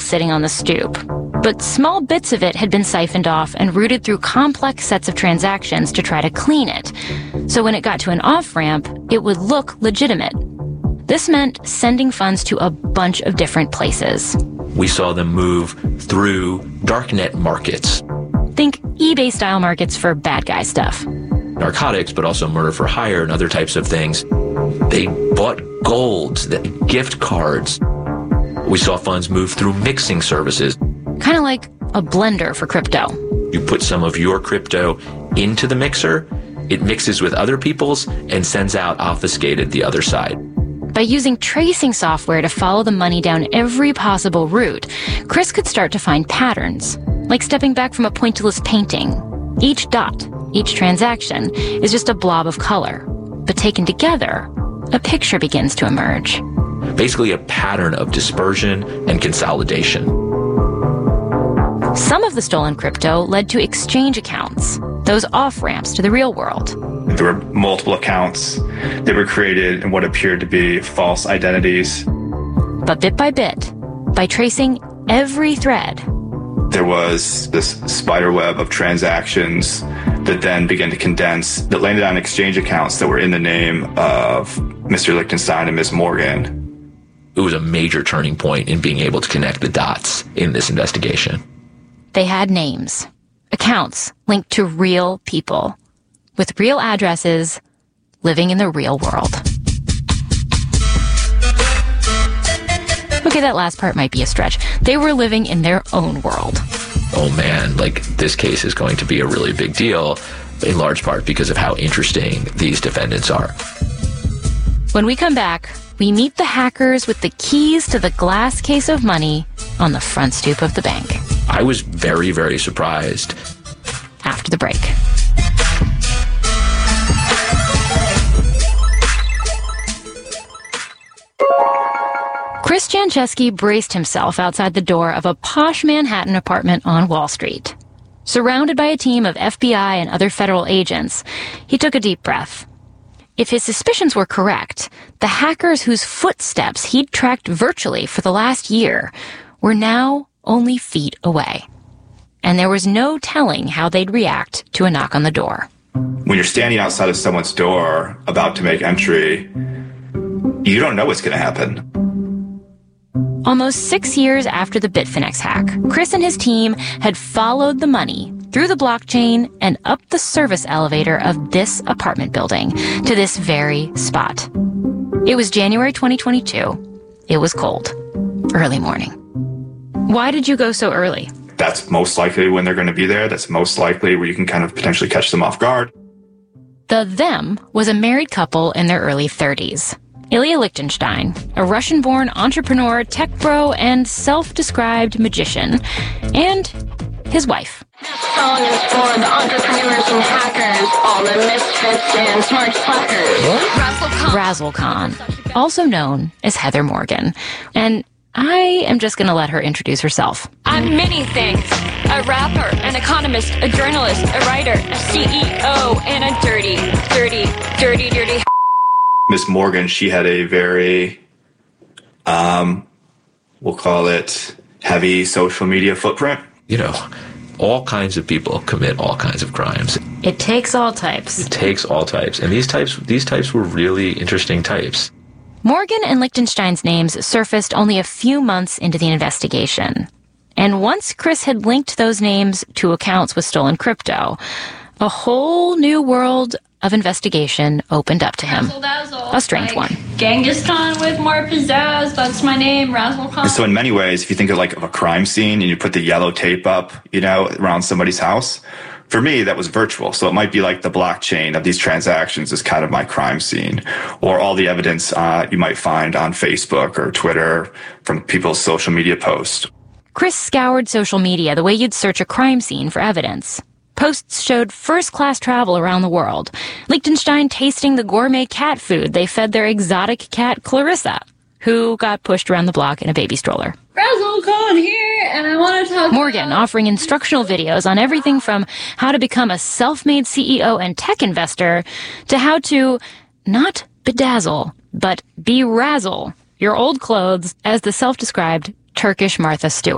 sitting on the stoop. But small bits of it had been siphoned off and routed through complex sets of transactions to try to clean it. So when it got to an off-ramp, it would look legitimate. This meant sending funds to a bunch of different places. We saw them move through darknet markets. Think eBay-style markets for bad guy stuff. Narcotics, but also murder for hire and other types of things. They bought gold, gift cards. We saw funds move through mixing services. Kind of like a blender for crypto. You put some of your crypto into the mixer, it mixes with other people's and sends out obfuscated the other side. By using tracing software to follow the money down every possible route, Chris could start to find patterns, like stepping back from a pointillist painting. Each dot, each transaction, is just a blob of color. But taken together, a picture begins to emerge. Basically a pattern of dispersion and consolidation. Some of the stolen crypto led to exchange accounts, those off-ramps to the real world. There were multiple accounts that were created in what appeared to be false identities. But bit by bit, by tracing every thread, there was this spider web of transactions that then began to condense, that landed on exchange accounts that were in the name of Mr. Lichtenstein and Ms. Morgan. It was a major turning point in being able to connect the dots in this investigation. They had names, accounts linked to real people, with real addresses, living in the real world. Okay, that last part might be a stretch. They were living in their own world. Oh man, this case is going to be a really big deal, in large part because of how interesting these defendants are. When we come back, we meet the hackers with the keys to the glass case of money on the front stoop of the bank. I was very, very surprised. After the break. Chris Jancheski braced himself outside the door of a posh Manhattan apartment on Wall Street. Surrounded by a team of FBI and other federal agents, he took a deep breath. If his suspicions were correct, the hackers whose footsteps he'd tracked virtually for the last year were now only feet away. And there was no telling how they'd react to a knock on the door. When you're standing outside of someone's door about to make entry, you don't know what's going to happen. Almost 6 years after the Bitfinex hack, Chris and his team had followed the money through the blockchain and up the service elevator of this apartment building to this very spot. It was January 2022. It was cold. Early morning. Why did you go so early? That's most likely when they're going to be there. That's most likely where you can kind of potentially catch them off guard. The them was a married couple in their early 30s. Ilya Lichtenstein, a Russian-born entrepreneur, tech bro, and self-described magician, and his wife. This song is for the entrepreneurs and hackers, all the misfits and smart slackers. Razzle Khan, also known as Heather Morgan. And I am just going to let her introduce herself. I'm many things. A rapper, an economist, a journalist, a writer, a CEO, and a dirty. Miss Morgan, she had a very, we'll call it heavy social media footprint. All kinds of people commit all kinds of crimes. It takes all types. It takes all types. And these types were really interesting types. Morgan and Lichtenstein's names surfaced only a few months into the investigation. And once Chris had linked those names to accounts with stolen crypto, a whole new world of investigation opened up to him. A strange one. Genghis Khan with more pizzazz. That's my name, Razzle Khan. And so in many ways, if you think of a crime scene and you put the yellow tape up, around somebody's house, for me, that was virtual. So it might be like the blockchain of these transactions is kind of my crime scene, or all the evidence you might find on Facebook or Twitter from people's social media posts. Chris scoured social media the way you'd search a crime scene for evidence. Posts showed first-class travel around the world. Lichtenstein tasting the gourmet cat food they fed their exotic cat, Clarissa, who got pushed around the block in a baby stroller. Razzle Khan here, and I want to talk Morgan offering instructional videos on everything from how to become a self-made CEO and tech investor to how to not bedazzle, but be-razzle your old clothes as the self-described Turkish Martha Stewart.